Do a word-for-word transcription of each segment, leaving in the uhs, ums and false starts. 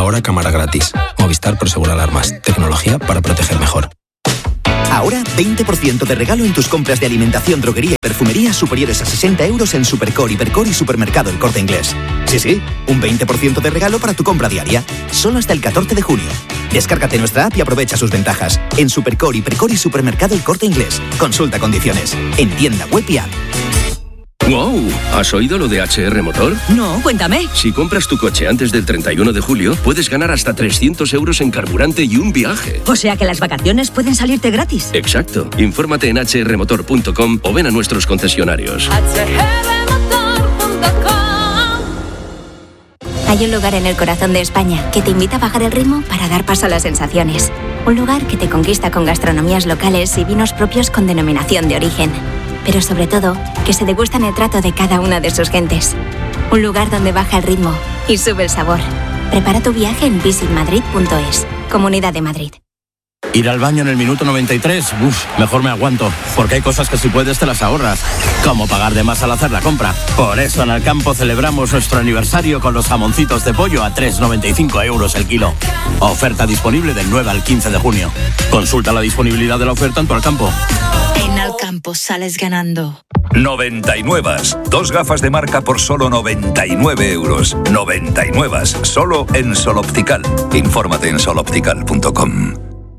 Ahora cámara gratis. Movistar Prosegur Alarmas. Tecnología para proteger mejor. Ahora veinte por ciento de regalo en tus compras de alimentación, droguería y perfumería superiores a sesenta euros en Supercore, Hipercore y Supermercado El Corte Inglés. Sí, sí, un veinte por ciento de regalo para tu compra diaria. Solo hasta el catorce de junio. Descárgate nuestra app y aprovecha sus ventajas. En Supercore, Hipercore y Supermercado El Corte Inglés. Consulta condiciones. En tienda web y app. ¡Wow! ¿Has oído lo de H R Motor? No, cuéntame. Si compras tu coche antes del treinta y uno de julio, puedes ganar hasta trescientos euros en carburante y un viaje. O sea que las vacaciones pueden salirte gratis. Exacto. Infórmate en hache erre motor punto com o ven a nuestros concesionarios. hache erre motor punto com. Hay un lugar en el corazón de España que te invita a bajar el ritmo para dar paso a las sensaciones. Un lugar que te conquista con gastronomías locales y vinos propios con denominación de origen. Pero sobre todo, que se degustan el trato de cada una de sus gentes. Un lugar donde baja el ritmo y sube el sabor. Prepara tu viaje en visit madrid punto es. Comunidad de Madrid. Ir al baño en el minuto noventa y tres, uff, mejor me aguanto, porque hay cosas que si puedes te las ahorras, como pagar de más al hacer la compra. Por eso en Alcampo celebramos nuestro aniversario con los jamoncitos de pollo a tres con noventa y cinco euros el kilo. Oferta disponible del nueve al quince de junio. Consulta la disponibilidad de la oferta en tu Alcampo. En Alcampo sales ganando. noventa y nueve. Dos gafas de marca por solo noventa y nueve euros. noventa y nueve. Solo en Sol Optical. Infórmate en sol optical punto com.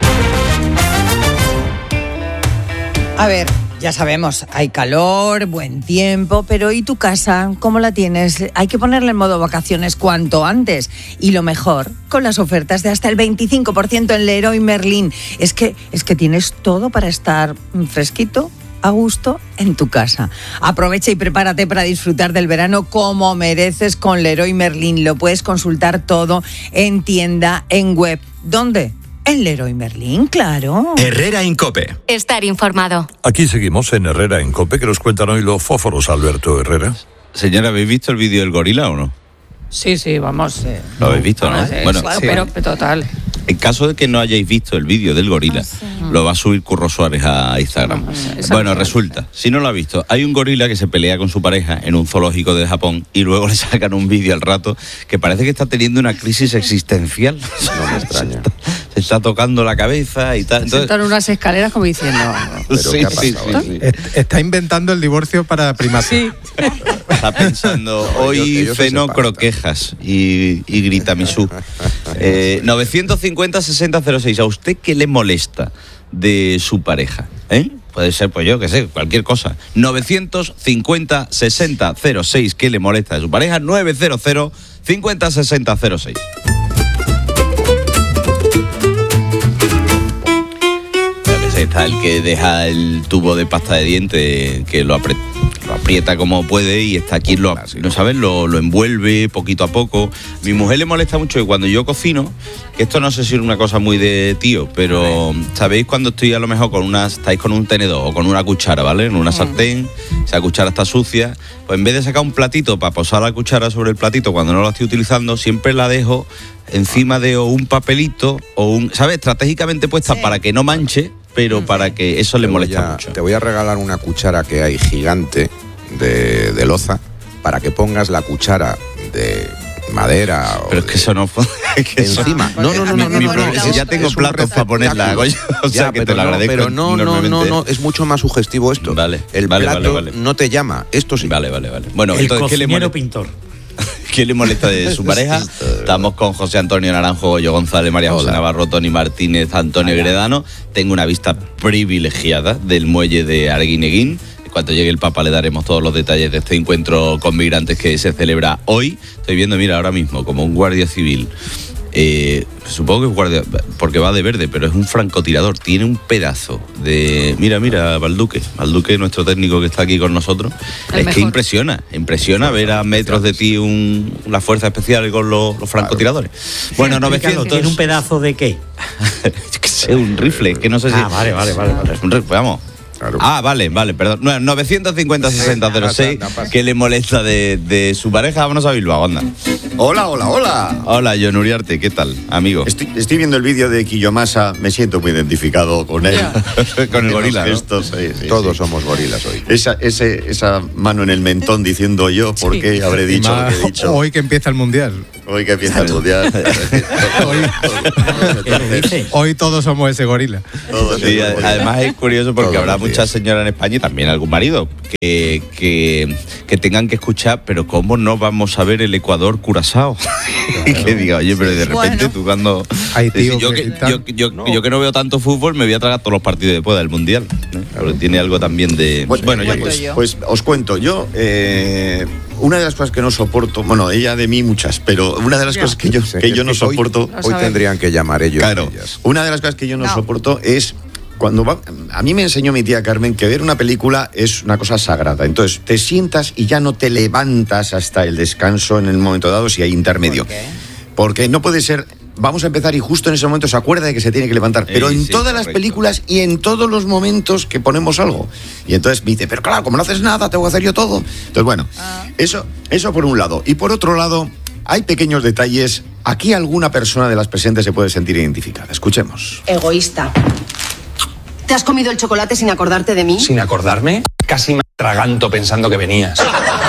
A ver, ya sabemos, hay calor, buen tiempo, pero ¿y tu casa? ¿Cómo la tienes? Hay que ponerla en modo vacaciones cuanto antes. Y lo mejor, con las ofertas de hasta el veinticinco por ciento en Leroy Merlin. Es que, es que tienes todo para estar fresquito, a gusto, en tu casa. Aprovecha y prepárate para disfrutar del verano como mereces con Leroy Merlin. Lo puedes consultar todo en tienda, en web. ¿Dónde? En Leroy Merlin, claro. Herrera Incope. Estar informado. Aquí seguimos en Herrera Incope, que nos cuentan hoy los fósforos, Alberto Herrera. Señora, ¿habéis visto el vídeo del gorila o no? Sí, sí, vamos. Eh, Lo habéis visto, ¿no? Sí, Bueno, claro, sí. pero total. En caso de que no hayáis visto el vídeo del gorila, sí. lo va a subir Curro Suárez a Instagram. Bueno, resulta, si no lo ha visto, hay un gorila que se pelea con su pareja en un zoológico de Japón y luego le sacan un vídeo al rato que parece que está teniendo una crisis existencial. No me extraña. Se está, se está tocando la cabeza y tal. Entonces, Sentan unas escaleras como diciendo... ¿Pero sí, qué ha pasado? Sí, sí, sí. Está inventando el divorcio para primates. Sí. Está pensando, hoy Ellos- ellos ceno se croquejas y, y grita Misú. Eh, novecientos cincuenta sesenta cero seis, ¿a usted qué le molesta de su pareja? ¿Eh? Puede ser, pues yo qué sé, cualquier cosa. novecientos cincuenta sesenta cero seis, ¿qué le molesta de su pareja? novecientos cincuenta sesenta cero seis. Está el que deja el tubo de pasta de dientes, que lo, apre- lo aprieta como puede y está aquí, lo, ¿no sabes? Lo, lo envuelve poquito a poco. Mi mujer le molesta mucho que cuando yo cocino, que esto no sé si es una cosa muy de tío, pero ¿sabéis cuando estoy a lo mejor con una, estáis con un tenedor o con una cuchara, ¿vale? En una sartén, esa cuchara está sucia, pues en vez de sacar un platito para posar la cuchara sobre el platito cuando no lo estoy utilizando, siempre la dejo encima de o un papelito o un, ¿sabes? Estratégicamente puesta sí. para que no manche, pero para que eso le molesta a, mucho. Te voy a regalar una cuchara que hay gigante de, de loza para que pongas la cuchara de madera. Pero es que eso no es que encima. Eso, no, no, no, no, no, mi problema es, ya tengo platos para ponerla, o sea ya, que pero te lo no, agradezco. Pero no, no, no, no, es mucho más sugestivo esto. Vale. El vale, plato vale, vale. no te llama, esto sí. Vale, vale, vale. Bueno, el entonces, ¿qué le cocinero molesta? pintor. ¿Qué le molesta de su pareja? Estamos con José Antonio Naranjo, Goyo González, María José Hola. Navarro, Tony Martínez, Antonio Gredano. Tengo una vista privilegiada del muelle de Arguineguín. Cuando llegue el Papa le daremos todos los detalles de este encuentro con migrantes que se celebra hoy. Estoy viendo, mira, ahora mismo, como un guardia civil. Eh, supongo que es guardia, porque va de verde, pero es un francotirador. Tiene un pedazo de... Mira, mira, Balduque. Balduque, nuestro técnico que está aquí con nosotros. El es mejor. que impresiona, impresiona ver a metros de ti un, una fuerza especial con los, los francotiradores. Bueno, Explícalo, novecientos... ¿tiene un pedazo de qué? que sé, un rifle, que no sé si... Ah, vale, vale, vale. vale. Un rifle, vamos. Claro. Ah, vale, vale, perdón. No, novecientos cincuenta sesenta cero seis, que le molesta de, de su pareja. Vámonos a Bilbao, anda. Hola, hola, hola. Hola, John Uriarte, ¿qué tal, amigo? Estoy, estoy viendo el vídeo de Kiyomasa, me siento muy identificado con él. Con el gorila, ¿no? Gestos, sí, sí, Todos sí. somos gorilas hoy. Esa, ese, esa mano en el mentón diciendo yo, ¿por Sí. qué habré dicho Más lo que he dicho? Hoy que empieza el mundial. Hoy que empieza el mundial. hoy, hoy todos somos ese gorila. Sí, además es curioso porque Todos habrá los días. muchas señoras en España y también algún marido que, que, que tengan que escuchar, pero ¿cómo no vamos a ver el Ecuador Curazao? Y que diga, oye, pero de repente Bueno. tú cuando... Hay Decir, tíos yo, que que, están- yo, yo, yo que no veo tanto fútbol me voy a tragar todos los partidos después del Mundial. ¿eh? Porque tiene algo también de... Bueno, Bueno, ya pues, pues. yo. pues os cuento, yo eh, una de las cosas que no soporto, bueno, ella de mí muchas, pero una de las Ya. cosas que yo, Sí, que es yo no que hoy- soporto, Lo Hoy sabemos. tendrían que llamar ellos. claro, ellas. una de las cosas que yo no, No. soporto es cuando va, a mí me enseñó mi tía Carmen que ver una película es una cosa sagrada. Entonces te sientas y ya no te levantas hasta el descanso en el momento dado si hay intermedio. ¿Por qué? Porque no puede ser. Vamos a empezar y justo en ese momento se acuerda de que se tiene que levantar. Pero Eh, en sí, todas las correcto. películas y en todos los momentos que ponemos algo. Y entonces me dice, pero claro, como no haces nada, tengo que hacer yo todo. Entonces, bueno, eso, eso por un lado. Y por otro lado, hay pequeños detalles. Aquí alguna persona de las presentes se puede sentir identificada. Escuchemos. Egoísta. ¿Te has comido el chocolate sin acordarte de mí? Sin acordarme, casi me atraganto pensando que venías.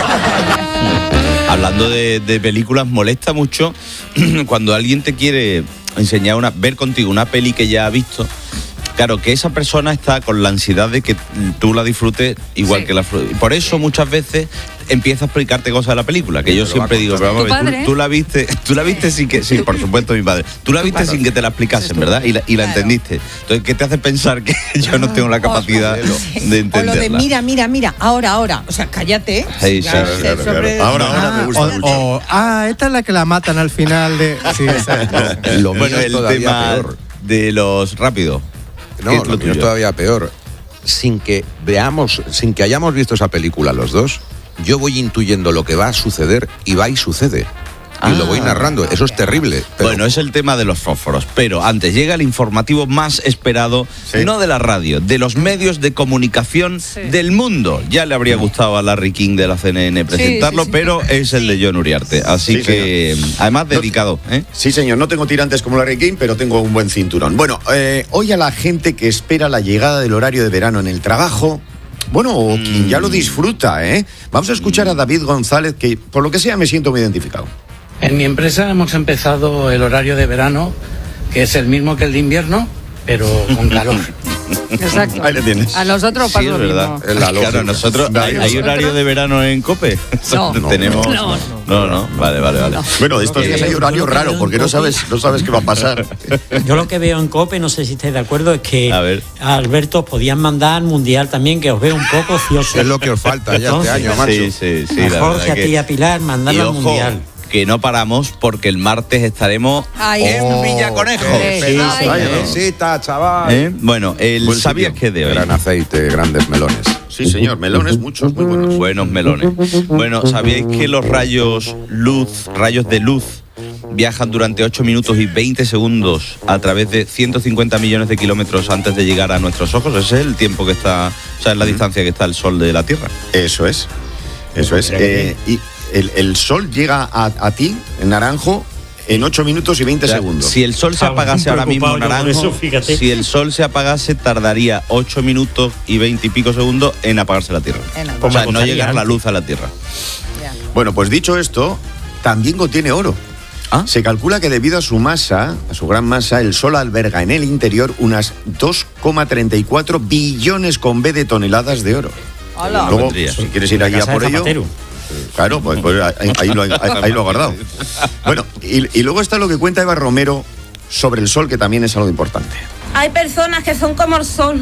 Hablando de, de películas, molesta mucho cuando alguien te quiere enseñar una, ver contigo una peli que ya ha visto. Claro, que esa persona está con la ansiedad de que tú la disfrutes igual Sí. que la... Y por eso muchas veces empieza a explicarte cosas de la película, que yo Pero siempre va digo, contando. pero vamos a ver, ¿Tu padre? tú, tú la viste, tú la viste sin que... Sí, por supuesto, mi padre. Tú la viste sin que te la explicasen, ¿verdad? Y la, y la Claro. entendiste. Entonces, ¿qué te hace pensar que yo no tengo la capacidad de O lo entenderla? de mira, mira, mira, ahora, ahora. O sea, cállate. Sí, sí, Ya, sí, sé claro, sobre- claro. Ahora, ahora me gusta O, mucho. o, ah, esta es la que la matan al final de. Sí, exacto. Lo mío Bueno, es el todavía tema peor. de los rápidos. No, ¿Qué es lo mío es tuyo? todavía peor. Sin que veamos, sin que hayamos visto esa película los dos, yo voy intuyendo lo que va a suceder y va y sucede. Y lo voy Ah. narrando. Eso es terrible. pero- Bueno, es el tema de los fósforos, pero antes llega el informativo más esperado, Sí. no de la radio, de los medios de comunicación Sí. del mundo. Ya le habría gustado a Larry King de la C N N presentarlo, sí, sí. pero es el de John Uriarte. Así Sí, que, además, dedicado. ¿eh? Sí, señor, no tengo tirantes como Larry King, pero tengo un buen cinturón. Bueno, eh, hoy a la gente que espera la llegada del horario de verano en el trabajo, bueno, o quien ya lo disfruta, ¿eh? Vamos a escuchar a David González, que por lo que sea me siento muy identificado. En mi empresa hemos empezado el horario de verano, que es el mismo que el de invierno, pero con calor. Exacto. Ahí le tienes. A nosotros Sí, pasa es lo verdad. mismo. Es la lógica. Claro, nosotros. ¿Hay, hay horario de verano en COPE? No. Tenemos. No, No, no. Vale, vale, vale. Bueno, estos días hay horario Yo lo que raro, veo porque en no Cope- sabes, no sabes qué va a pasar. Yo lo que veo en COPE, no sé si estáis de acuerdo, es que A ver. a Alberto os podían mandar al Mundial también, que os veo un poco ocioso. Es lo que os falta ya este año, macho. Sí, sí, sí. a la Jorge, verdad a ti y que- a Pilar, Y mandarlo al ojo, Mundial. que no paramos porque el martes estaremos Ay, en oh, Villaconejo. qué Sí, pedazo señor. de Necesita, chaval. ¿Eh? Bueno, el Buen ¿sabías sitio. qué de hoy? Gran aceite, grandes melones. Sí, señor, melones muchos, muy buenos. Buenos melones. Bueno, ¿sabíais que los rayos luz, rayos de luz, viajan durante ocho minutos y veinte segundos a través de ciento cincuenta millones de kilómetros antes de llegar a nuestros ojos? Ese es el tiempo que está, o sea, es la distancia que está el Sol de la Tierra. Eso es, eso es. Eh, y el, el sol llega a, a ti, en naranjo, en ocho minutos y veinte O sea, segundos. Si el sol se Estaba apagase ahora mismo preocupado yo por naranjo, eso, fíjate. si el sol se apagase, tardaría ocho minutos y veinte y pico segundos en apagarse la Tierra. En O sea, apagarse. no llegar la luz a la Tierra. Bueno, pues dicho esto, también contiene oro. ¿Ah? Se calcula que debido a su masa, a su gran masa, el Sol alberga en el interior unas dos coma treinta y cuatro billones con B de toneladas de oro. Hola. Luego, vendría. si quieres ir allí a Casa por de ello, Zapatero. claro, pues, pues ahí, ahí lo, ahí, ahí lo ha guardado. Bueno, y, y luego está lo que cuenta Eva Romero sobre el Sol, que también es algo importante. Hay personas que son como el sol.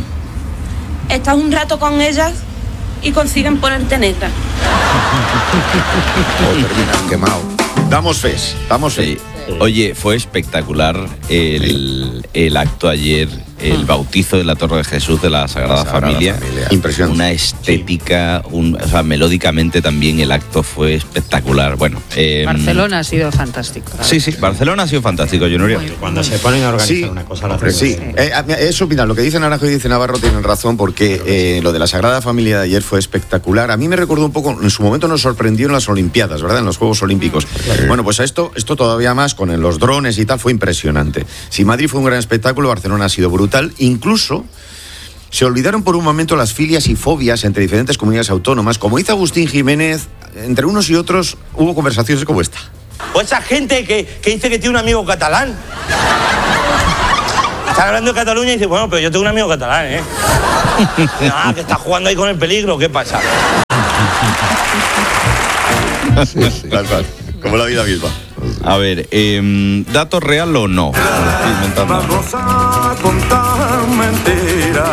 Estás un rato con ellas y consiguen ponerte negra. O terminas quemado. Damos fe, damos fe. Sí. Oye, fue espectacular el, el acto ayer el bautizo de la Torre de Jesús de la Sagrada, Sagrada Familia. Familia. Impresionante. Una estética, un, o sea, melódicamente también el acto fue espectacular. Bueno, eh, Barcelona ha sido fantástico. Sí, sí, Barcelona ha sido fantástico, yo no haría. Cuando se ponen a organizar Sí, una cosa, la sí. hacen. Eh, eso, mira, lo que dice Naranjo y dice Navarro tienen razón, porque eh, lo de la Sagrada Familia de ayer fue espectacular. A mí me recordó un poco, en su momento nos sorprendió en las Olimpiadas, ¿verdad? En los Juegos Olímpicos. Bueno, pues esto, esto todavía más, con los drones y tal, fue impresionante. Si Madrid fue un gran espectáculo, Barcelona ha sido brutal. Incluso se olvidaron por un momento las filias y fobias entre diferentes comunidades autónomas. Como dice Agustín Jiménez, entre unos y otros hubo conversaciones como esta. O esa gente que, que dice que tiene un amigo catalán. Están hablando de Cataluña y dice, bueno, pero yo tengo un amigo catalán, ¿eh? Nada, que está jugando ahí con el peligro, ¿qué pasa? Sí, sí. Tal cual, como la vida misma. A ver, eh, ¿dato real o no? Vamos a contar mentiras.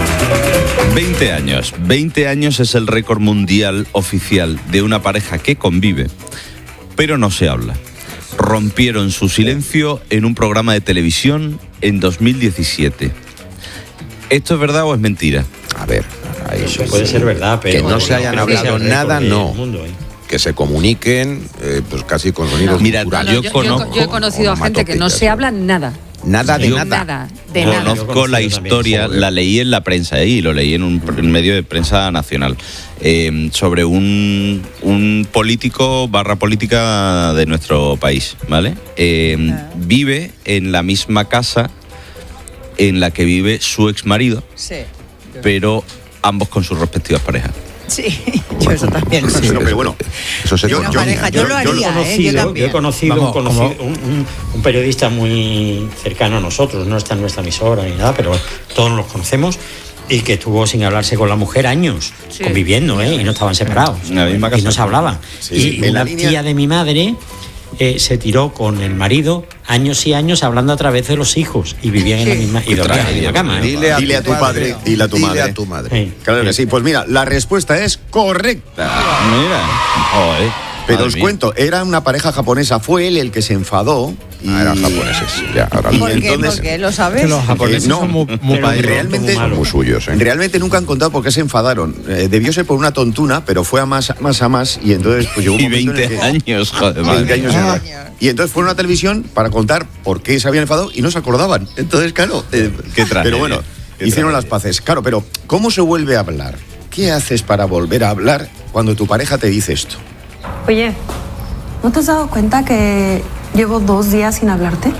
veinte años. veinte años es el récord mundial oficial de una pareja que convive, pero no se habla. Rompieron su silencio en un programa de televisión en dos mil diecisiete. ¿Esto es verdad o es mentira? A ver, ahí Eso puede ser verdad, pero que no se hayan creo que sea hablado el récord nada, del no. mundo, ¿eh? Que se comuniquen, eh, pues casi con sonidos Mira, culturales. yo yo, conozco- yo he conocido a gente que no se habla nada. Nada de Yo- nada. Nada, de nada. Conozco la historia, la leí en la prensa, ¿eh? Y lo leí en un pr- en medio de prensa nacional, eh, sobre un, un político barra política de nuestro país, ¿vale? Eh, vive en la misma casa en la que vive su exmarido, Sí. pero ambos con sus respectivas parejas. Sí, yo eso también. Sí, pero, pero bueno, eso se yo, Una yo- pareja, yo lo haría, Yo he ¿eh? Yo conocido, yo también. he conocido, Vamos, un, conocido- un- un- un periodista muy cercano a nosotros, no está en nuestra emisora ni nada, pero todos los conocemos, y que estuvo sin hablarse con la mujer años, Sí. conviviendo, ¿eh? Y no estaban separados. En la misma Y casa. no se hablaban. Sí, y sí, en la una línea- tía de mi madre eh, se tiró con el marido años y años hablando a través de los hijos, y vivían en la misma, y dormían en la misma cama. ¿eh? Dile a, tu padre, dile a tu Dile madre. a tu madre. Sí. Claro que sí. Pues mira, la respuesta es correcta. Mira, joder, Pero madre os mía. cuento, era una pareja japonesa, fue él el que se enfadó. Y... Ah, eran japoneses, sí, ya, ahora Y ¿Por qué? entonces- ¿Por qué? ¿Lo sabes? Que los japoneses Eh, no, son muy, muy pero países. realmente- muy malo. muy suyos, ¿eh? Realmente nunca han contado por qué se enfadaron. Eh, debió ser por una tontuna, pero fue a más, más a más. Y entonces pues llegó un Y momento en el veinte que- años, joder, veinte madre años mía. ya. Y entonces fueron a la televisión para contar por qué se habían enfadado y no se acordaban. Entonces, claro. eh, Qué tragedia, pero bueno, qué hicieron tragedia. las paces. Claro, pero ¿cómo se vuelve a hablar? ¿Qué haces para volver a hablar cuando tu pareja te dice esto? Oye, ¿no te has dado cuenta que llevo dos días sin hablarte?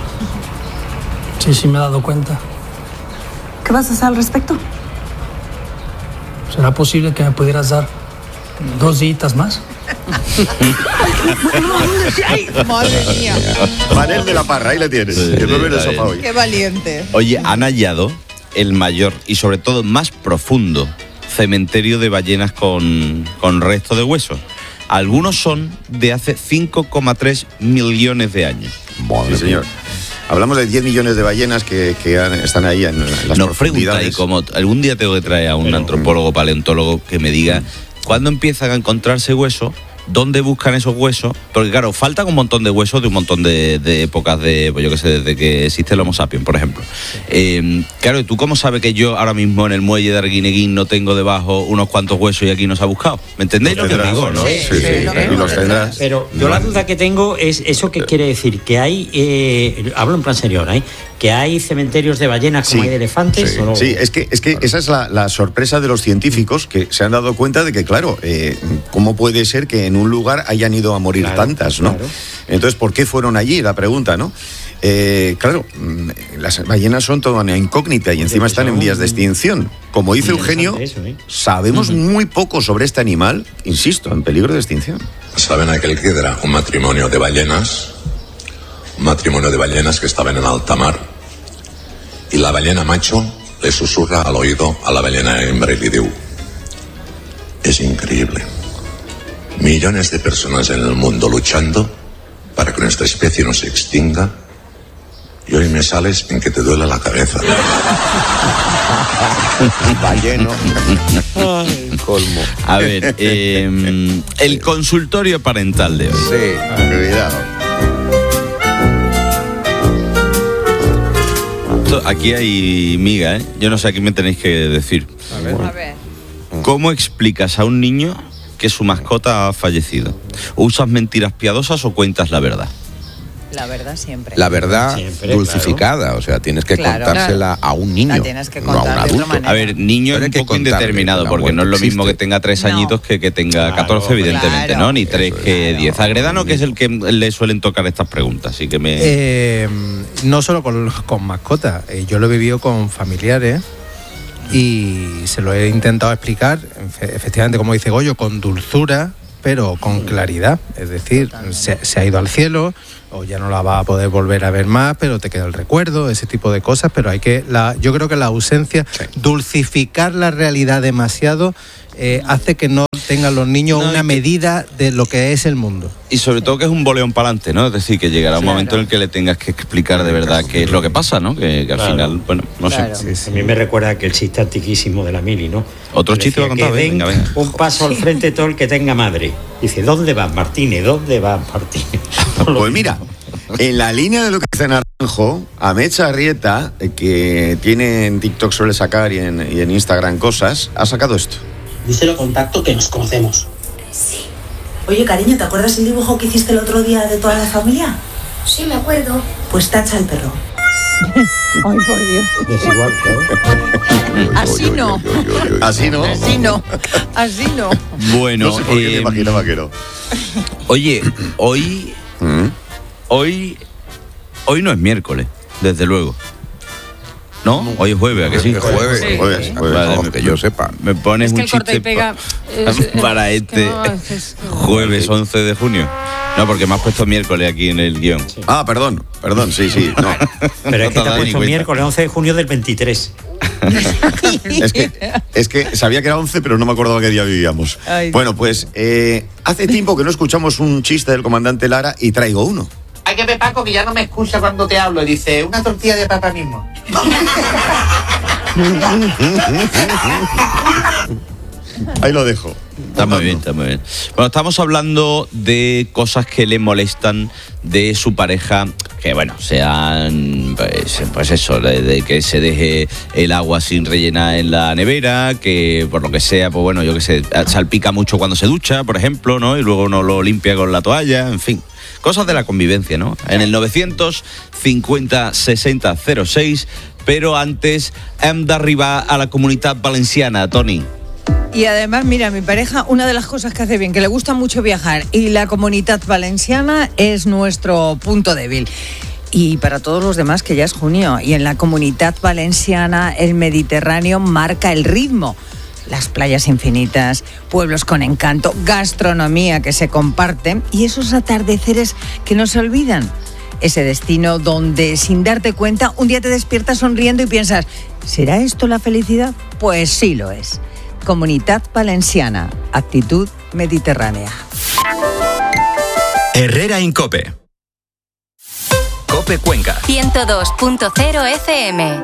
Sí, sí me he dado cuenta. ¿Qué vas a hacer al respecto? ¿Será posible que me pudieras dar dos días más? Madre mía. Manel de la Parra, ahí le tienes. Sí, que duerme en el está sofá bien. hoy. Qué valiente. Oye, han hallado el mayor y sobre todo más profundo cementerio de ballenas con, con resto de huesos. Algunos son de hace cinco coma tres millones de años. Sí, señor. Hablamos de diez millones de ballenas que, que han- están ahí en las Nos pregunta, y profundidades. como algún día tengo que traer a un antropólogo, paleontólogo que me diga cuándo empiezan a encontrarse huesos, dónde buscan esos huesos, porque claro, faltan un montón de huesos de un montón de, de épocas de, pues yo qué sé, desde que existe el Homo sapiens, por ejemplo. Eh, claro, ¿tú cómo sabes que yo ahora mismo en el muelle de Arguineguín no tengo debajo unos cuantos huesos y aquí no se ha buscado? ¿Me entendéis lo que tendrás, digo, no? Sí, sí, sí, y los tendrás. Pero yo la duda que tengo es eso que quiere decir, que hay, eh, hablo en plan serio ahora, ¿eh? Que hay cementerios de ballenas como Sí, hay de elefantes. Sí, ¿o no? sí, es que, es que esa es la, la sorpresa de los científicos, que se han dado cuenta de que, claro, eh, ¿cómo puede ser que en un lugar hayan ido a morir Claro, tantas, no? claro. Entonces, ¿por qué fueron allí? La pregunta, ¿no? Eh, claro, mm, las ballenas son toda una incógnita y encima están en vías de extinción. Como dice Eugenio, Eso, ¿eh? sabemos muy poco sobre este animal, insisto, en peligro de extinción. Saben aquel que era un matrimonio de ballenas, un matrimonio de ballenas que estaban en alta mar, y la ballena macho le susurra al oído a la ballena hembra y le dice: es increíble. Millones de personas en el mundo luchando para que nuestra especie no se extinga, y hoy me sales en que te duele la cabeza. Balleno. Colmo. A ver, eh, el consultorio parental de hoy. Sí, cuidado. aquí hay miga, ¿eh? Yo no sé, aquí me tenéis que decir. A ver. A ver. ¿Cómo explicas a un niño que su mascota ha fallecido? ¿Usas mentiras piadosas o cuentas la verdad? La verdad siempre. La verdad Siempre, dulcificada, claro. O sea, tienes que Claro. contársela Claro. a un niño, La tienes que no a un contar de otra adulto. manera. A ver, niño es Pero hay un que poco contarle indeterminado, que la porque no es lo muerte mismo que existe. tenga tres No. añitos que que tenga Claro, catorce, evidentemente, claro. ¿no? Ni tres que diez. A Gredano, que es el que le suelen tocar estas preguntas, así que me... Eh, no solo con, con mascotas, eh, yo lo he vivido con familiares y se lo he intentado explicar, efe- efectivamente, como dice Goyo, con dulzura, pero con claridad. Es decir, se, se ha ido al cielo, o ya no la va a poder volver a ver más, pero te queda el recuerdo, ese tipo de cosas. Pero hay que, la, yo creo que la ausencia, dulcificar la realidad demasiado, eh, hace que no tengan los niños No, una y que- medida de lo que es el mundo. Y sobre todo que es un boleón para adelante, ¿no? Es decir, que llegará un Claro. momento en el que le tengas que explicar de verdad qué es lo que pasa, ¿no? Que, que al Claro. final, bueno, no Claro. sé. A mí me recuerda aquel chiste antiquísimo de la Mili, ¿no? Otro Que chiste decía va a contar, que den venga, venga. un paso al frente todo el que tenga madre. Dice, ¿dónde vas, Martínez? ¿Dónde vas, Martínez? Pues mira, en la línea de lo que dice Naranjo, Amecha Arrieta, eh, que tiene en TikTok suele sacar y en, y en Instagram cosas, ha sacado esto. Díselo con tacto que nos conocemos. Sí. Oye, cariño, ¿te acuerdas el dibujo que hiciste el otro día de toda la familia? Sí, me acuerdo. Pues tacha el perro. Ay, por Dios. Desigual, claro. Así no. Así no. Así no. Así no. Bueno, No sé por qué me eh, imaginaba que no. oye, hoy, ¿Mm? hoy, hoy no es miércoles, desde luego. ¿No? Hoy es jueves, ¿a que sí? Es jueves, Sí. Jueves, jueves. Vale, no, me- que yo sepa. Me pones Es que un el corta y chiste pega pa- es- es- para es que este no, es- es que- jueves once de junio. No, porque me has puesto miércoles aquí en el guión. Ah, perdón, perdón, sí, sí. No. Pero es que te No te has ha dado ni puesto cuenta. miércoles once de junio del veintitrés. Es que, es que sabía que era once, pero no me acordaba qué día vivíamos. Ay. Bueno, pues eh, hace tiempo que no escuchamos un chiste del comandante Lara y traigo uno. Hay que ver, Paco, que ya no me escucha cuando te hablo. Y dice, una tortilla de papa mismo. Ahí lo dejo. Está muy bien, está muy bien. Bueno, estamos hablando de cosas que le molestan de su pareja, que bueno, sean, pues, pues eso, de, de que se deje el agua sin rellenar en la nevera, que por lo que sea, pues bueno, yo que sé, salpica mucho cuando se ducha, por ejemplo, ¿no? Y luego no lo limpia con la toalla, en fin. Cosas de la convivencia, ¿no? En el novecientos cincuenta sesenta cero seis, pero antes hem d'arribar a la Comunitat Valenciana, Toni. Y además, mira, mi pareja, una de las cosas que hace bien, que le gusta mucho viajar, y la Comunitat Valenciana es nuestro punto débil. Y para todos los demás, que ya es junio, y en la Comunitat Valenciana el Mediterráneo marca el ritmo. Las playas infinitas, pueblos con encanto, gastronomía que se comparte y esos atardeceres que no se olvidan. Ese destino donde, sin darte cuenta, un día te despiertas sonriendo y piensas, ¿será esto la felicidad? Pues sí lo es. Comunitat Valenciana, actitud mediterránea. Herrera Incope. Cope Cuenca. ciento dos punto cero F M.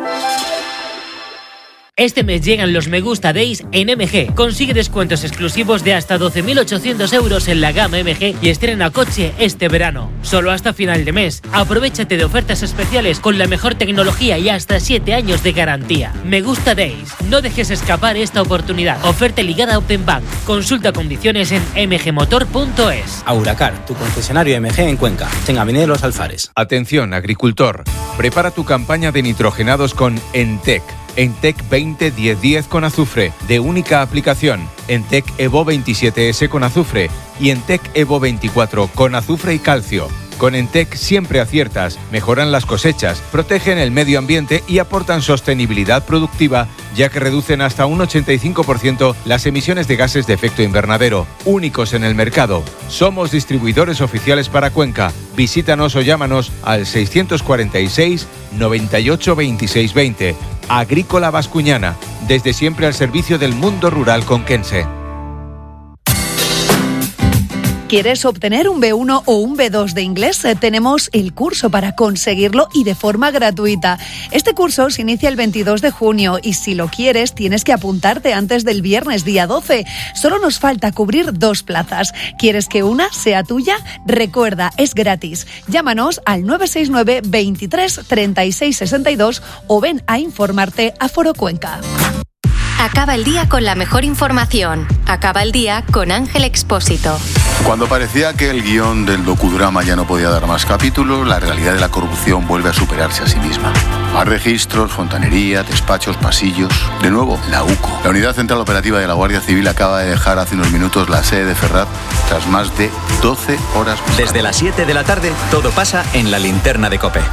Este mes llegan los Me Gusta Days en M G. Consigue descuentos exclusivos de hasta doce mil ochocientos euros en la gama M G y estrena coche este verano. Solo hasta final de mes. Aprovechate de ofertas especiales con la mejor tecnología y hasta siete años de garantía. Me Gusta Days. No dejes escapar esta oportunidad. Oferta ligada a Open Bank. Consulta condiciones en m g motor punto es. Auracar, tu concesionario M G en Cuenca, en Avenida Los Alfares. Atención, agricultor. Prepara tu campaña de nitrogenados con Entec. Entec veinte diez diez con azufre, de única aplicación. Entec Evo veintisiete ese con azufre y Entec Evo veinticuatro con azufre y calcio. Con Entec siempre aciertas, mejoran las cosechas, protegen el medio ambiente y aportan sostenibilidad productiva, ya que reducen hasta un ochenta y cinco por ciento las emisiones de gases de efecto invernadero. Únicos en el mercado. Somos distribuidores oficiales para Cuenca. Visítanos o llámanos al seiscientos cuarenta y seis noventa y ocho veintiséis veinte. Agrícola Bascuñana, desde siempre al servicio del mundo rural conquense. ¿Quieres obtener un B uno o un B dos de inglés? Eh, tenemos el curso para conseguirlo y de forma gratuita. Este curso se inicia el veintidós de junio y si lo quieres tienes que apuntarte antes del viernes día doce. Solo nos falta cubrir dos plazas. ¿Quieres que una sea tuya? Recuerda, es gratis. Llámanos al nueve seis nueve, veintitrés, treinta y seis sesenta y dos o ven a informarte a Foro Cuenca. Acaba el día con la mejor información. Acaba el día con Ángel Expósito. Cuando parecía que el guión del docudrama ya no podía dar más capítulos, la realidad de la corrupción vuelve a superarse a sí misma. Más registros, fontanería, despachos, pasillos. De nuevo, la UCO. La Unidad Central Operativa de la Guardia Civil acaba de dejar hace unos minutos la sede de Ferraz tras más de doce horas. Desde las siete de la tarde, todo pasa en la linterna de COPE.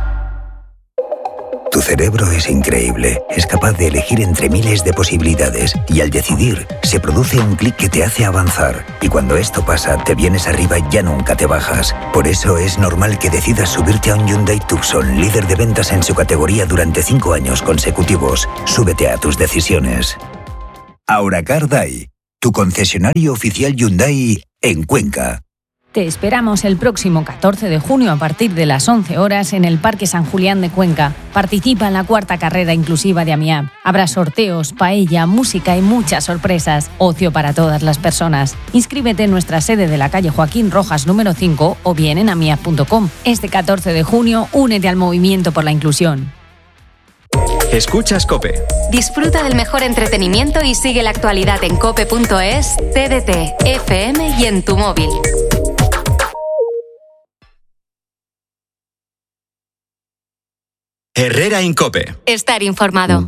Tu cerebro es increíble, es capaz de elegir entre miles de posibilidades y al decidir se produce un clic que te hace avanzar y cuando esto pasa te vienes arriba y ya nunca te bajas. Por eso es normal que decidas subirte a un Hyundai Tucson, líder de ventas en su categoría durante cinco años consecutivos. Súbete a tus decisiones. Auracar Day, tu concesionario oficial Hyundai en Cuenca. Te esperamos el próximo catorce de junio a partir de las once horas en el Parque San Julián de Cuenca. Participa en la cuarta carrera inclusiva de AMIAP. Habrá sorteos, paella, música y muchas sorpresas. Ocio para todas las personas. Inscríbete en nuestra sede de la calle Joaquín Rojas número cinco o bien en amiap punto com. Este catorce de junio, únete al movimiento por la inclusión. Escuchas COPE. Disfruta del mejor entretenimiento y sigue la actualidad en cope punto es, T D T, F M y en tu móvil. Herrera Incope. Estar informado.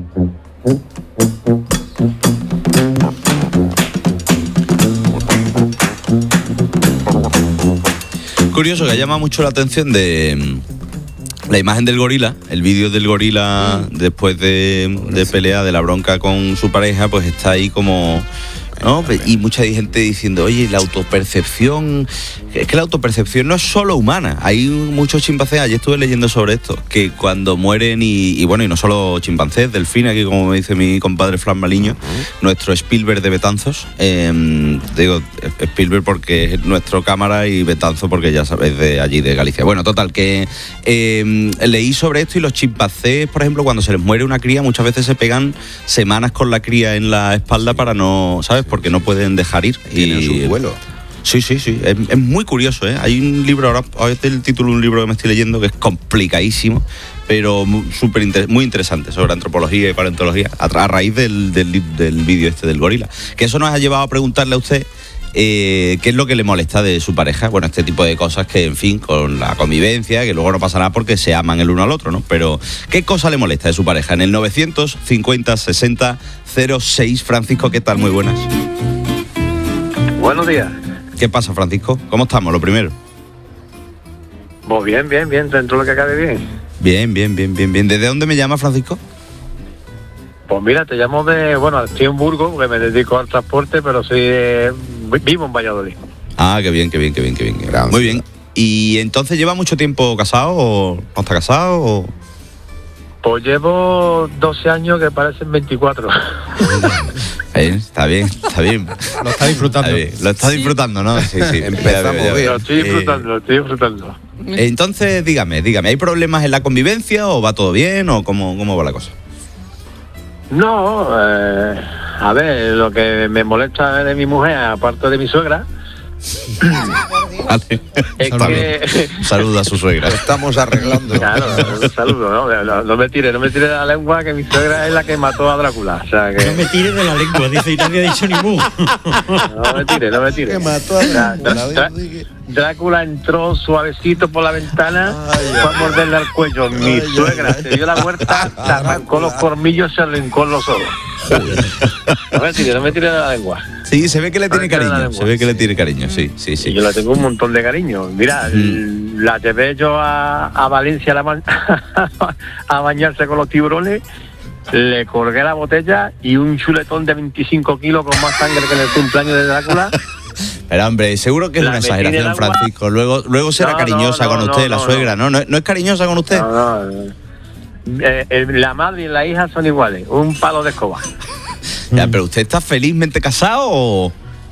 Curioso que llama mucho la atención de la imagen del gorila, el vídeo del gorila después de, de pelea, de la bronca con su pareja, pues está ahí como... ¿no? Y mucha gente diciendo, oye, la autopercepción, es que la autopercepción no es solo humana, hay muchos chimpancés, ayer estuve leyendo sobre esto, que cuando mueren y, y bueno, y no solo chimpancés, delfines, aquí como me dice mi compadre Fran Maliño, uh-huh. nuestro Spielberg de Betanzos, eh, digo Spielberg porque es nuestro cámara y Betanzos porque ya sabes, de allí de Galicia. Bueno, total, que eh, leí sobre esto y los chimpancés, por ejemplo, cuando se les muere una cría, muchas veces se pegan semanas con la cría en la espalda para no, ¿sabes? Porque no pueden dejar ir. Tienen su vuelo. Sí, sí, sí. Es, es muy curioso, ¿eh? Hay un libro, ahora, ahora es el título de un libro que me estoy leyendo que es complicadísimo, pero súper inter- muy interesante sobre antropología y paleontología, a, a raíz del, del, del vídeo este del gorila. Que eso nos ha llevado a preguntarle a usted eh, qué es lo que le molesta de su pareja. Bueno, este tipo de cosas que, en fin, con la convivencia, que luego no pasa nada porque se aman el uno al otro, ¿no? Pero, ¿qué cosa le molesta de su pareja? En el novecientos cincuenta sesenta cero seis, Francisco, ¿qué tal? Muy buenas. Buenos días. ¿Qué pasa, Francisco? ¿Cómo estamos, lo primero? Pues bien, bien, bien, dentro de lo que cabe bien. Bien, bien, bien, bien, bien. ¿Desde dónde me llama, Francisco? Pues mira, te llamo de, bueno, estoy en Burgos, porque me dedico al transporte, pero sí, eh, vivo en Valladolid. Ah, qué bien, qué bien, qué bien, qué bien. Qué bien. Muy bien. ¿Y entonces lleva mucho tiempo casado o no está casado o...? Pues llevo doce años que parecen veinticuatro. Bien, está bien, está bien. Lo está disfrutando. Está lo está sí. disfrutando, ¿no? Sí, sí. Empezamos bien. Lo estoy disfrutando, eh, lo estoy disfrutando. Entonces, dígame, dígame, ¿hay problemas en la convivencia o va todo bien o cómo, cómo va la cosa? No, eh, a ver, lo que me molesta de mi mujer, aparte de mi suegra... Vale. Es que... Saluda a su suegra. Estamos arreglando. Claro, un saludo, ¿no? No, no me tire, no me tire de la lengua, que mi suegra es la que mató a Drácula. O sea, que... No me tire de la lengua, dice, y nadie ha dicho ni mu. No me tire, no me tire. Que mató a Drácula. Drá- Drácula entró suavecito por la ventana, fue a morderle al cuello. Mi ay, suegra ay, se dio la vuelta, se arrancó los cornillos, se arrancó los ojos. No me tire, no me tire de la lengua. Sí, se ve que le tiene cariño, se ve que le tiene cariño, sí, sí, sí. Yo la tengo un montón de cariño. Mira, mm. la llevé yo a, a Valencia a, la ma- a bañarse con los tiburones, le colgué la botella y un chuletón de veinticinco kilos con más sangre que en el cumpleaños de Drácula. Pero hombre, seguro que es la una exageración, Francisco. Luego, luego será no, cariñosa no, no, con usted, no, la no, suegra, ¿no? ¿no? ¿No es cariñosa con usted? No, no. Eh, eh, la madre y la hija son iguales, un palo de escoba. Ya, pero ¿usted está felizmente casado o,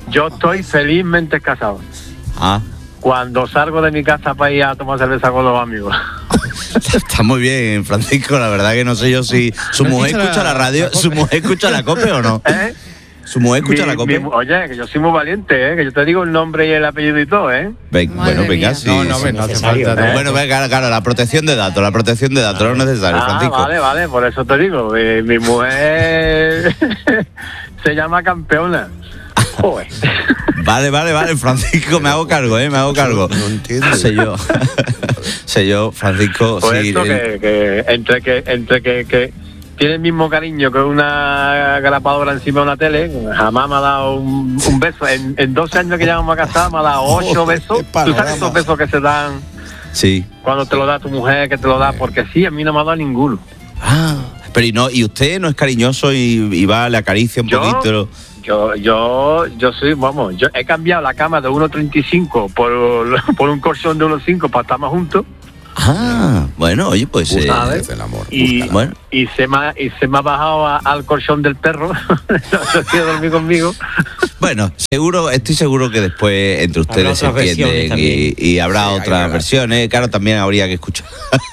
yo estoy felizmente casado. Ah. Cuando salgo de mi casa para ir a tomar cerveza con los amigos. Está muy bien, Francisco. La verdad que no sé yo si su mujer escucha la radio, su mujer escucha la COPE o no. ¿Eh? ¿Su mujer escucha Mi- la COPE? mi- oye, que yo soy muy valiente, ¿eh? Que yo te digo el nombre y el apellido y todo, ¿eh? Ven, bueno, venga, sí. No, no, sí. no hace falta, ¿eh? Bueno, venga, claro, claro, la protección de datos, la protección de datos, no es necesario, Ah, Francisco. vale, vale, por eso te digo. Mi, mi mujer se llama campeona. Joder. Vale, vale, vale, Francisco, me hago cargo, ¿eh? Me hago cargo. No entiendo. Sé yo. Sé yo, Francisco, Pues sí. esto el- que, que entre que entre que, que tiene el mismo cariño que una grapadora encima de una tele, jamás me ha dado un, un beso. En, en doce años que llevamos a casar me ha dado ocho besos. ¿Tú sabes esos besos que se dan Sí. cuando te lo da tu mujer, que te lo da? Porque sí, a mí no me ha dado ninguno. Ah, pero y no, y usted no es cariñoso y, y va, le acaricia un ¿Yo? poquito. Yo, yo, yo soy, vamos, yo he cambiado la cama de uno treinta y cinco por, por un colchón de uno cento cinco para estar más juntos. Ah, bueno, oye, pues eh, ¿Sabes? Y, bueno. y se me ha, y se me ha bajado a- al colchón del perro. No quiere dormir conmigo. Bueno, seguro, estoy seguro que después entre ustedes se otras versiones entienden y, también. y habrá Sí, hay otras relación. versiones. Claro, también habría que escuchar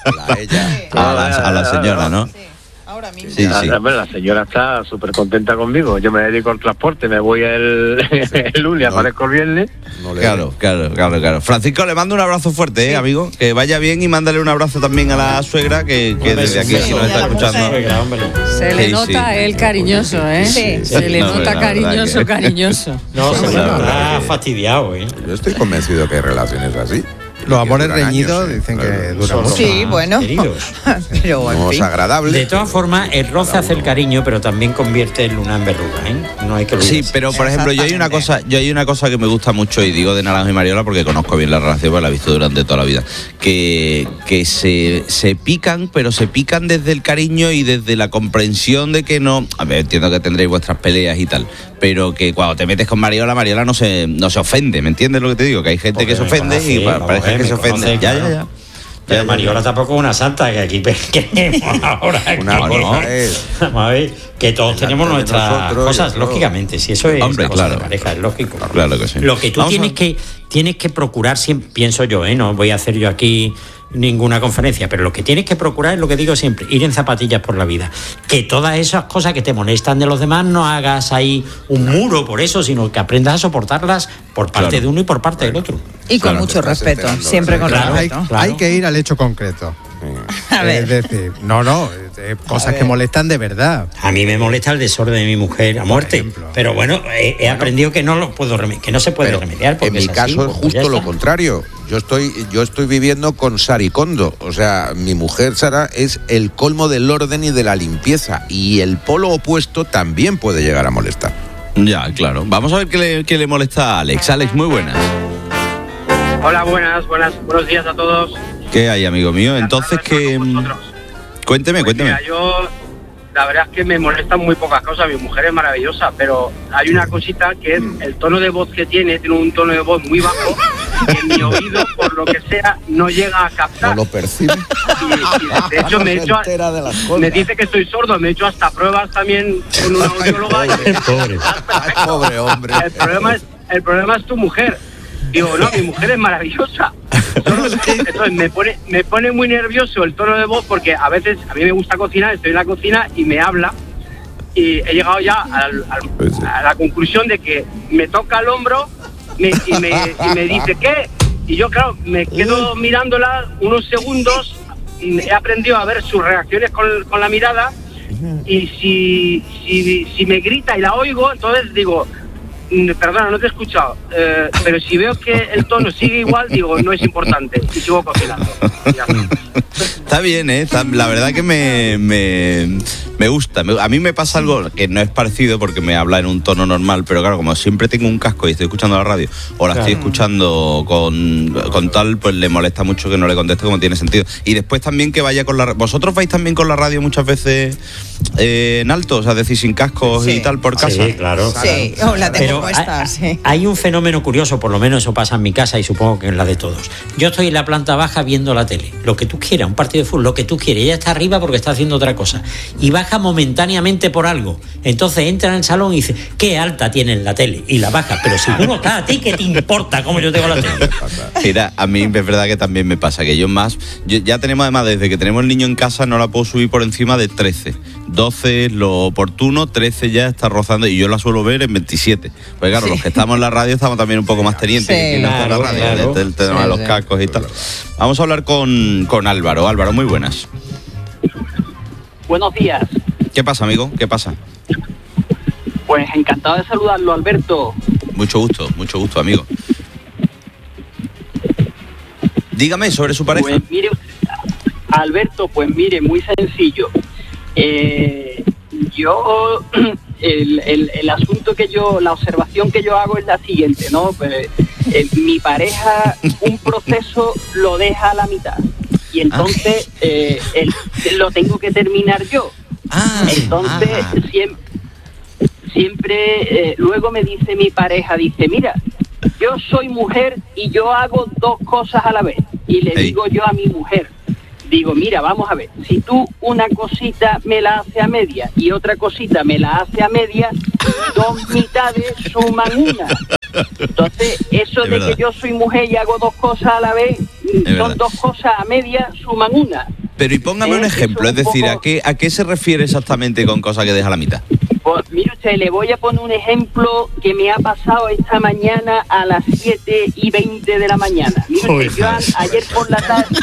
a, la, a la señora, ¿no? Sí, La- sí. la- bueno, la señora está súper contenta conmigo. Yo me dedico al transporte, me voy el, el lunes, aparezco el viernes. Claro, claro, claro, claro. Francisco, le mando un abrazo fuerte, ¿eh, amigo? Que vaya bien y mándale un abrazo también a la suegra que, que desde aquí, si nos está escuchando. Se le Sí, nota sí. el cariñoso, ¿eh? Sí. Se le No, nota la verdad cariñoso, que- cariñoso. No, se La me verdad ha que- fastidiado, ¿eh? Yo estoy convencido que hay relaciones así. Los amores duran reñidos años, ¿eh? dicen Claro. que duran mucho. Sí, bueno. Pero, en No es fin. agradable. De todas formas, el roce hace el cariño, pero también convierte el luna en verruga, ¿eh? No hay que olvidarse. Sí, pero por ejemplo, yo hay una cosa, yo hay una cosa que me gusta mucho y digo de Naranjo y Mariola porque conozco bien la relación, porque la he visto durante toda la vida, que, que se, se pican, pero se pican desde el cariño y desde la comprensión de que no, a ver, entiendo que tendréis vuestras peleas y tal, pero que cuando te metes con Mariola, Mariola no se, no se ofende, ¿me entiendes lo que te digo? Que hay gente Porque que se me ofende conoce, y pa- vamos parece a ver, que me se ofende. conoce, ya, claro. ya, ya. Pero Mariola tampoco es una santa, que aquí queremos ahora. Una que- cosa es- Vamos a ver, que todos tenemos de nuestras nosotros y cosas, otro. lógicamente, si eso es Hombre, una cosa claro. de pareja, es lógico. Claro que sí. Lo que tú Vamos a- tienes que tienes que procurar siempre, pienso yo, ¿eh? No voy a hacer yo aquí ninguna conferencia, pero lo que tienes que procurar es lo que digo siempre, ir en zapatillas por la vida. Que todas esas cosas que te molestan de los demás no hagas ahí un muro por eso, sino que aprendas a soportarlas por parte Claro. de uno y por parte del otro. Y con mucho respeto, siempre con Claro, Hay, respeto. hay que ir al hecho concreto. A ver. Es decir, no, no, eh, cosas que molestan de verdad. A mí me molesta el desorden de mi mujer a muerte, pero bueno, he, he aprendido que no lo puedo reme- que no se puede Pero remediar. Porque en mi es así, caso es pues justo ya lo está. contrario. Yo estoy, yo estoy viviendo con Sari Kondo. O sea, mi mujer Sara es el colmo del orden y de la limpieza. Y el polo opuesto también puede llegar a molestar. Ya, claro. Vamos a ver qué le, qué le molesta a Alex. Alex, muy buenas. Hola, buenas, buenas, buenos días a todos. ¿Qué hay, amigo mío? Entonces, que cuénteme, cuénteme. Mira, yo la verdad es que me molestan muy pocas cosas. Mi mujer es maravillosa, pero hay una cosita que es el tono de voz que tiene. Tiene un tono de voz muy bajo que mi oído, por lo que sea, no llega a captar. No lo percibe. Y, y de hecho me, he No se hecho, entera de las cosas. me dice que estoy sordo. Me he hecho hasta pruebas también con una audióloga. y me dice, Pobre. Pobre hombre. el problema es el problema es tu mujer. Digo, no, mi mujer es maravillosa. Solo- Entonces me pone, me pone muy nervioso el tono de voz porque a veces a mí me gusta cocinar, estoy en la cocina y me habla y he llegado ya al- al- a la conclusión de que me toca el hombro me- y, me, y me dice ¿qué? Y yo claro, me quedo mirándola unos segundos, he aprendido a ver sus reacciones con, con la mirada y si, si, si me grita y la oigo, entonces digo... Mm, Perdona, no te he escuchado, eh, pero si veo que el tono sigue igual, digo, no es importante y sigo cocinando. Ya está. Está bien, ¿eh? Está- la verdad que me, me, me gusta. Me- a mí me pasa algo que no es parecido porque me habla en un tono normal, pero claro, como siempre tengo un casco y estoy escuchando la radio o la estoy Claro. escuchando con, con tal, pues le molesta mucho que no le conteste como tiene sentido. Y después también que vaya con la... ¿Vosotros vais también con la radio muchas veces eh, en alto? O sea, decir sin cascos y tal por casa. Sí, claro. Sí, o la tengo Pero Pero cuesta, hay, sí. hay un fenómeno curioso, por lo menos eso pasa en mi casa y supongo que en la de todos. Yo estoy en la planta baja viendo la tele, lo que tú quieras, un partido de fútbol, lo que tú quieras. Ella está arriba porque está haciendo otra cosa y baja momentáneamente por algo. Entonces entra en el salón y dice, qué alta tienes la tele, y la baja. Pero si tú no estás, ¿a ti qué te importa cómo yo tengo la tele? Mira, a mí es verdad que también me pasa, que yo más, yo, ya tenemos además, desde que tenemos el niño en casa, no la puedo subir por encima de trece. doce es lo oportuno, trece ya está rozando, y yo la suelo ver en veintisiete. Pues claro, sí. Los que estamos en la radio estamos también un poco más tenientes, sí, que no está en la radio, claro. el, el tema sí, de los sí. cascos y tal. Vamos a hablar con, con Álvaro. Álvaro, muy buenas. Buenos días. ¿Qué pasa, amigo? ¿Qué pasa? Pues encantado de saludarlo, Alberto. Mucho gusto, mucho gusto, amigo. Dígame sobre su pareja. Pues mire, Alberto, pues mire, muy sencillo. Eh, yo, el, el, el asunto que yo, la observación que yo hago es la siguiente, ¿no? Pues, eh, mi pareja, un proceso lo deja a la mitad. Y entonces eh, el, lo tengo que terminar yo. Ah, entonces, ah. siempre, siempre eh, luego me dice mi pareja, dice, mira, yo soy mujer y yo hago dos cosas a la vez. Y le hey. digo yo a mi mujer, digo, mira, vamos a ver, si tú una cosita me la haces a media y otra cosita me la hace a media, dos mitades suman una. Entonces, eso es de verdad. Que yo soy mujer y hago dos cosas a la vez, es son verdad. Dos cosas a media, suman una. Pero y póngame eh, un ejemplo, es decir, poco... ¿a qué, ¿a qué se refiere exactamente con cosas que deja a la mitad? Pues mire usted, le voy a poner un ejemplo que me ha pasado esta mañana a las siete y veinte de la mañana. Mire usted, yo a, ayer por la tarde...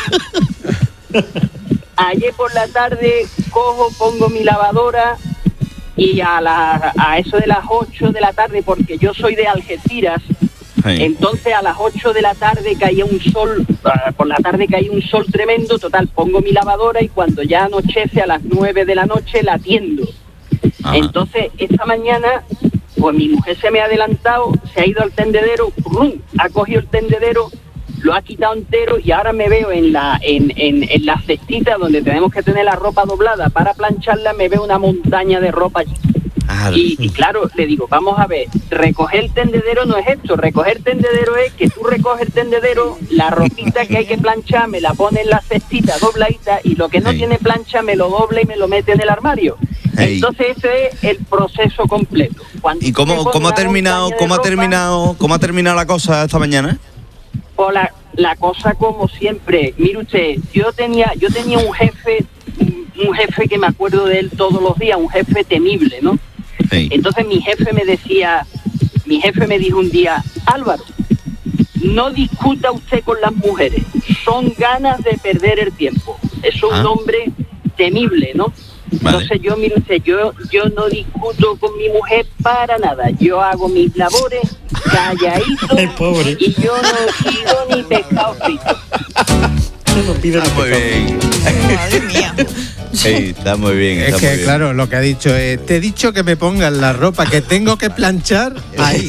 ayer por la tarde cojo, pongo mi lavadora y a, la, a eso de las ocho de la tarde, porque yo soy de Algeciras, sí. Entonces a las ocho de la tarde caía un sol, por la tarde caía un sol tremendo, total, pongo mi lavadora y cuando ya anochece a las nueve de la noche la tiendo. Ajá. Entonces esta mañana pues mi mujer se me ha adelantado, se ha ido al tendedero, ¡rum!, ha cogido el tendedero, lo ha quitado entero y ahora me veo en la en, en, en la cestita donde tenemos que tener la ropa doblada para plancharla, me veo una montaña de ropa allí. Ah, y, y claro, le digo, vamos a ver, recoger el tendedero no es esto, recoger tendedero es que tú recoges el tendedero, la ropita que hay que planchar me la pone en la cestita dobladita y lo que no hey. tiene plancha me lo dobla y me lo mete en el armario. Hey. Entonces ese es el proceso completo. Cuando ¿Y cómo, cómo ha terminado, cómo ha ropa, terminado, cómo ha terminado la cosa esta mañana? Pues la, la cosa como siempre, mire usted, yo tenía, yo tenía un jefe, un, un jefe que me acuerdo de él todos los días, un jefe temible, ¿no? Sí. Entonces mi jefe me decía, mi jefe me dijo un día, Álvaro, no discuta usted con las mujeres, son ganas de perder el tiempo. Es un ah. hombre temible, ¿no? Vale. Entonces yo, mire usted, yo, yo no discuto con mi mujer para nada. Yo hago mis labores calladito y yo no pido ni pescado frito. No pido ni pescado frito. Madre mía. Sí, está muy bien. Está es que, muy bien. Claro, lo que ha dicho es, te he dicho que me pongan la ropa que tengo que planchar ahí.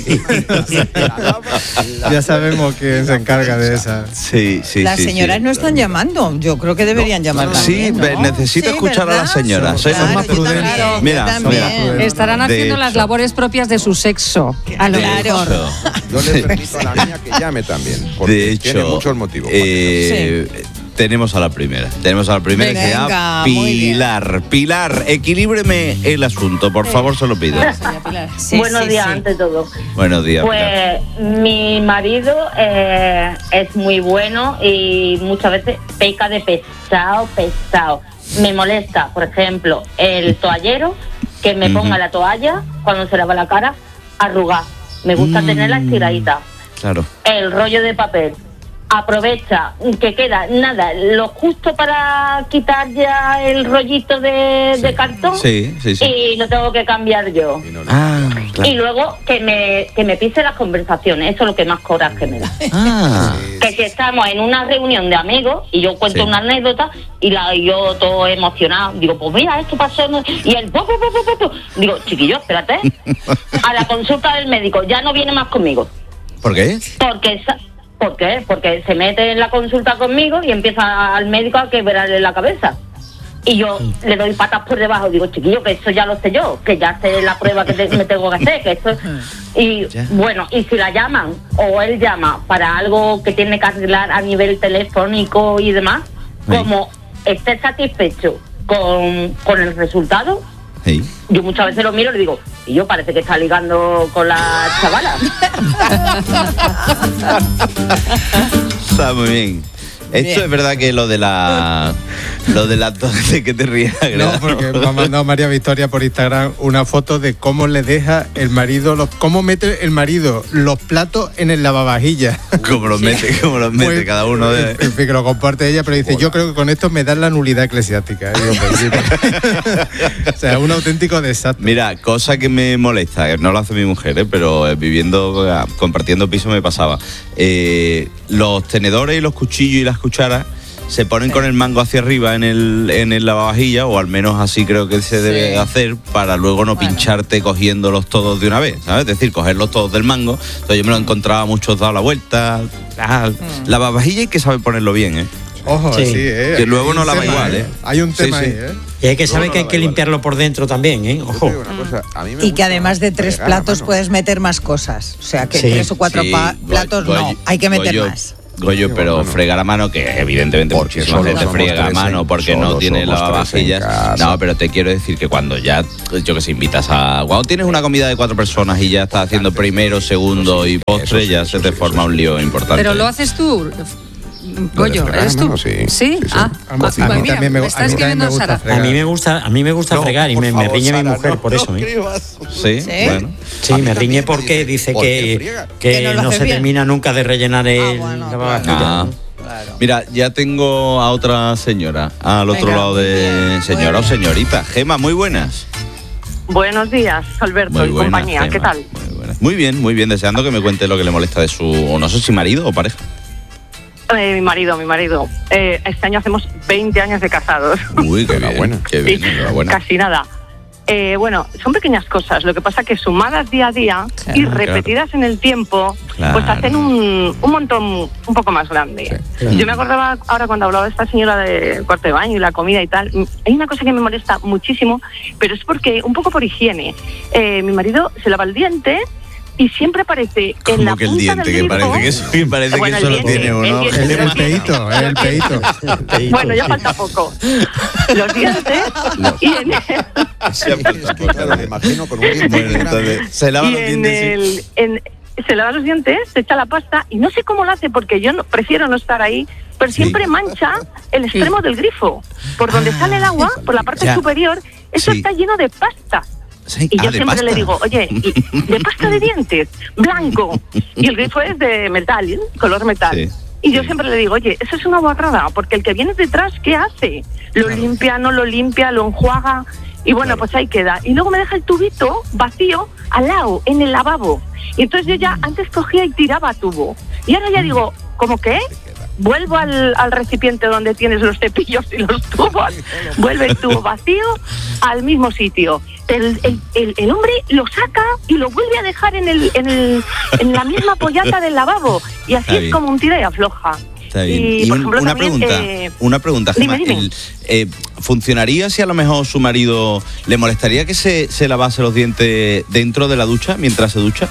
Ya sabemos quién se encarga de esa. Sí, sí, Las sí, señoras sí. no están llamando. Yo creo que deberían no, llamar Sí, también, ¿no? necesito sí, escuchar ¿verdad? a las señoras. Claro, Son más prudentes. Claro, mira, mira. Estarán haciendo las labores propias de su sexo. A lo mejor. Yo le permito a la niña que llame también, porque de hecho, tiene muchos motivos. Eh, sí. Tenemos a la primera. Tenemos a la primera Venga, que se llama Pilar. Pilar, equilíbreme el asunto, por favor, se lo pido. Sí, Buenos sí, días, sí. ante todo. Buenos días. Pues Pilar. Mi marido eh, es muy bueno y muchas veces peca de pesado, pesado. Me molesta, por ejemplo, el toallero, que me uh-huh. ponga la toalla cuando se lava la cara, arrugar. Me gusta mm. tenerla estiradita. Claro. El rollo de papel. Aprovecha que queda nada, lo justo para quitar ya el rollito de, sí. de cartón sí, sí, sí. y lo tengo que cambiar yo. Ah, claro. Y luego que me, que me pise las conversaciones, eso es lo que más coraje me da. Ah. Que si estamos en una reunión de amigos y yo cuento sí. una anécdota y la y yo todo emocionado, digo, pues mira, esto pasó, ¿no? Y el po, po, po, po, po. Digo, chiquillo, espérate, a la consulta del médico, ya no viene más conmigo. ¿Por qué? Porque esa, ¿Por qué? Porque se mete en la consulta conmigo y empieza al médico a quebrarle la cabeza. Y yo le doy patas por debajo, digo, chiquillo, que eso ya lo sé yo, que ya sé la prueba que te, me tengo que hacer, que esto... Y bueno, y si la llaman, o él llama para algo que tiene que arreglar a nivel telefónico y demás, sí. Como esté satisfecho con, con el resultado, sí. Yo muchas veces lo miro y le digo, y yo parece que está ligando con la chavala. Está muy bien. Esto bien. Es verdad que lo de la lo de la de que te rías. No, porque me ha mandado María Victoria por Instagram una foto de cómo le deja el marido, los, cómo mete el marido los platos en el lavavajillas. Cómo los mete, cómo los mete pues, cada uno de... En fin, que lo comparte ella, pero dice, bueno. Yo creo que con esto me dan la nulidad eclesiástica. Digo, pues, sí, o sea, un auténtico desastre. Mira, cosa que me molesta, no lo hace mi mujer, ¿eh? Pero viviendo, compartiendo piso me pasaba. Eh, los tenedores y los cuchillos y las cucharas se ponen sí. Con el mango hacia arriba en el, en el lavavajilla, o al menos así creo que se debe sí. Hacer, para luego no bueno. Pincharte cogiéndolos todos de una vez, ¿sabes? Es decir, cogerlos todos del mango. Entonces yo me lo encontraba muchos dado la vuelta. Ah, mm. Lavavajilla hay que saber ponerlo bien, ¿eh? Ojo, sí, sí eh. Que luego no lava igual, ¿eh? Hay un tema sí, sí. ahí, ¿eh? Y hay que saber que hay que limpiarlo por dentro también, ¿eh? Ojo. Cosa, y que además de tres platos puedes meter más cosas. O sea, que sí. Tres o cuatro sí. pa- platos Goy, no, Goy, hay que meter Goyo, más. Goyo, pero bueno. Fregar a mano, que evidentemente porque muchísima gente friega a mano porque no tiene lavavajillas. No, pero te quiero decir que cuando ya, yo que sé, invitas a... Cuando tienes una comida de cuatro personas y ya estás haciendo primero, segundo y postre, sí, ya sí, se te sí, forma sí. Un lío importante. Pero lo haces tú... Goyo, ¿eres tú? Sí. ¿Sí? sí, sí. Ah, a, pues, a, mí mira, también me, me está escribiendo Sara. A mí me gusta, a mí me gusta no, fregar y me, favor, me riñe Sara, mi mujer no, por eso. No ¿eh? ¿Sí? ¿Sí? Bueno. Sí, me riñe porque dice que, que, que no, no se bien. Termina nunca de rellenar el... Ah, bueno, ah. Claro. Mira, ya tengo a otra señora al otro Venga, lado de bien, señora bueno. O señorita. Gema, muy buenas. Buenos días, Alberto muy y buenas, compañía. Gema. ¿Qué tal? Muy, buenas. Muy bien, muy bien. Deseando que me cuente lo que le molesta de su, o no sé si marido o pareja. Eh, mi marido, mi marido. Eh, este año hacemos veinte años de casados. Uy, qué bien, qué bien, sí, casi nada. Eh, bueno, son pequeñas cosas, lo que pasa que sumadas día a día claro, y repetidas claro. En el tiempo, claro. Pues hacen un, un montón un poco más grande. Sí, claro. Yo me acordaba ahora cuando hablaba de esta señora del cuarto de baño y la comida y tal, hay una cosa que me molesta muchísimo, pero es porque, un poco por higiene, eh, mi marido se lava el diente y siempre aparece en la que el punta diente, del que parece que eso, que parece bueno, que eso lo tiene uno. El, el, el peito, el peito. Bueno, ya falta poco. Los dientes no. Y en el... Sí, es que, claro, me imagino con un diente bueno, entonces, se lava los dientes. El, en, se lava los dientes, se echa la pasta y no sé cómo lo hace porque yo no, prefiero no estar ahí, pero sí. Siempre mancha el extremo sí. Del grifo. Por donde ah, sale el agua, por la parte ya. Superior, eso sí. Está lleno de pasta. Sí. Y yo ah, siempre pasta. Le digo, oye, de pasta de dientes, blanco. Y el grifo es de metal, ¿eh? Color metal. Sí. Y yo sí. Siempre le digo, oye, eso es una guarrada, porque el que viene detrás, ¿qué hace? Lo claro. Limpia, no lo limpia, lo enjuaga. Y bueno, claro. Pues ahí queda. Y luego me deja el tubito vacío al lado, en el lavabo. Y entonces yo ya antes cogía y tiraba tubo. Y ahora ya digo, ¿cómo qué? Vuelvo al, al recipiente donde tienes los cepillos y los tubos, vuelve el tubo vacío al mismo sitio. El, el, el, el hombre lo saca y lo vuelve a dejar en, el, en, el, en la misma pollata del lavabo. Y así Está es bien. Como un tira y afloja. Está bien. Y, y por ejemplo, una, también, pregunta, eh, una pregunta, Gemma. Dime, dime. El, eh, ¿Funcionaría si a lo mejor su marido le molestaría que se, se lavase los dientes dentro de la ducha, mientras se ducha?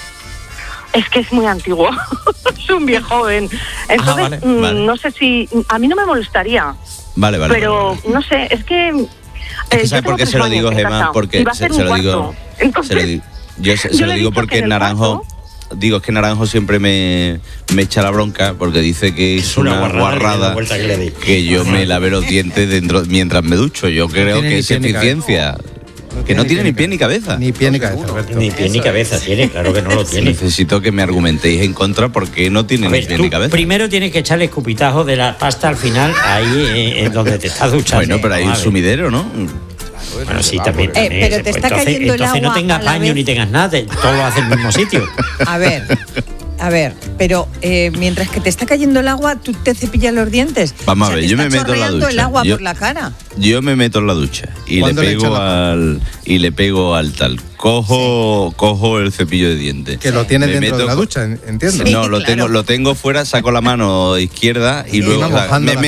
Es que es muy antiguo, es un viejo joven. Entonces, ah, vale, mmm, vale. No sé si... A mí no me molestaría. Vale, vale. Pero, vale, vale. no sé, es que... Es que ¿sabes por qué se lo digo, Gemma? Porque se, se lo digo... Entonces, se lo digo yo se, se yo lo digo porque Naranjo... Cuarto, digo, es que Naranjo siempre me, me echa la bronca porque dice que es, es una, una guarrada, guarrada que, que yo me lave los dientes dentro mientras me ducho. Yo creo que es eficiencia. No que no tiene ni pie ni cabeza. Ni pie ni cabeza, Alberto. Ni pie ni cabeza tiene, claro que no lo tiene. Necesito que me argumentéis en contra porque no tiene ver, ni pie ni cabeza. Primero tienes que echarle escupitajo de la pasta al final, ahí en, en donde te estás duchando. Bueno, pero hay un sumidero, ¿no? Bueno, sí, también. también. Eh, pero te está entonces, cayendo el agua. Entonces no tengas baño ni tengas nada, te, todo lo hace en el mismo sitio. A ver. A ver, pero eh, mientras que te está cayendo el agua, ¿tú te cepillas los dientes? Vamos o sea, a ver, yo me meto en la ducha. El agua yo, por la cara. Yo me meto en la ducha y le pego le al y le pego al tal. Cojo, sí. cojo el cepillo de dientes. Que lo tienes me dentro de la ducha, entiendo. Sí, no, lo claro. tengo, lo tengo fuera, saco la mano izquierda y, y luego o sea, me meto,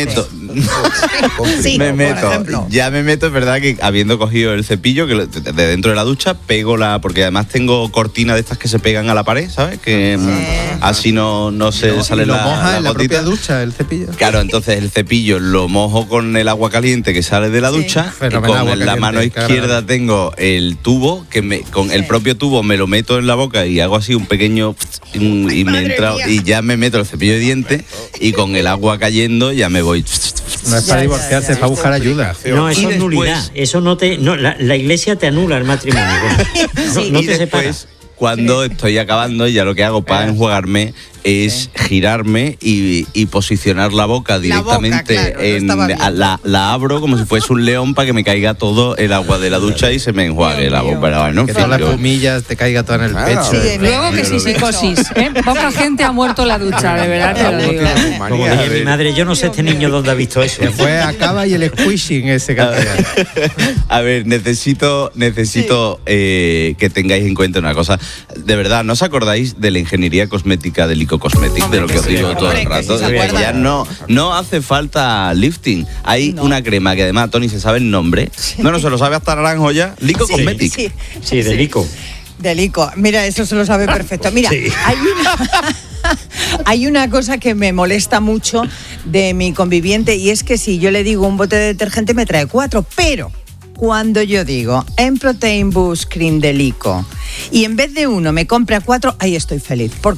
Sí, me por meto, ejemplo. ya me meto, es verdad que habiendo cogido el cepillo que lo- de de dentro de la ducha, pego la, porque además tengo cortinas de estas que se pegan a la pared, ¿sabes? Que mm, así no, no se Y sale lo la, moja la en la gotita. propia ducha, el cepillo. Claro, entonces el cepillo lo mojo con el agua caliente que sale de la ducha, y Fenomenal, con agua la caliente, mano qué izquierda agradable. tengo el tubo, que me, con el propio tubo me lo meto en la boca y hago así un pequeño y, y me entra, y ya me meto el cepillo de dientes y con el agua cayendo ya me voy. No es para divorciarse, es para buscar ayuda. No, eso Y es después- nulidad. Eso no te. No, la, la iglesia te anula el matrimonio. No, no y te separa. después, cuando estoy acabando, ya lo que hago para enjuagarme es girarme y, y posicionar la boca directamente claro, no en estaba bien. a- la, la abro como si fuese un león para que me caiga todo el agua de la ducha y se me enjuague la boca. Bueno, Que en todas fin, las yo- espumillas te caiga toda en el Claro. pecho. Sí, Luego que Yo sí, lo veo. psicosis. ¿eh? Poca gente ha muerto en la ducha, de verdad te lo digo. Como diría mi madre, yo no sé este niño dónde ha visto eso. Después acaba y el squishing ese que hacía. A ver, necesito, necesito eh, que tengáis en cuenta una cosa. De verdad, ¿no os acordáis de la ingeniería cosmética de Lico Cosmetics? De lo que os sí, digo hombre, todo el que rato. sí se De que acuerdan. ya no, no hace falta lifting. Hay una crema que además Tony se sabe el nombre. No, no se lo sabe hasta Naranjo ya. Lico Sí, Cosmetics. sí. Sí, de Lico. Delico, mira, eso se lo sabe perfecto. Mira, Sí. hay una, hay una cosa que me molesta mucho de mi conviviente y es que si yo le digo un bote de detergente me trae cuatro, pero cuando yo digo en Protein Boost Cream Delico y en vez de uno me compra cuatro, ahí estoy feliz, porque